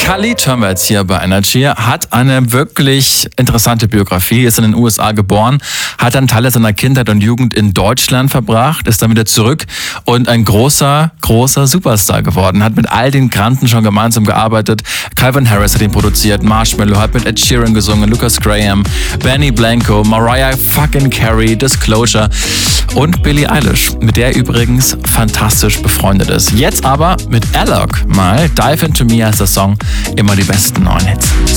Khalid hören wir jetzt hier bei Energy, hat eine wirklich interessante Biografie, ist in den USA geboren, hat dann Teile seiner Kindheit und Jugend in Deutschland verbracht, ist dann wieder zurück und ein großer Superstar geworden, hat mit all den Granden schon gemeinsam gearbeitet. Calvin Harris hat ihn produziert, Marshmello hat mit Ed Sheeran gesungen, Lucas Graham, Benny Blanco, Mariah fucking Carey, Disclosure und Billie Eilish, mit der er übrigens fantastisch befreundet ist. Jetzt aber mit Alok mal, Dive Into Me heißt der Song, immer die besten neuen Hits.